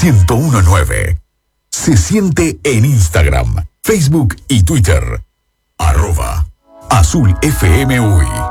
1019. Se siente en Instagram, Facebook y Twitter. @AzulFMUy.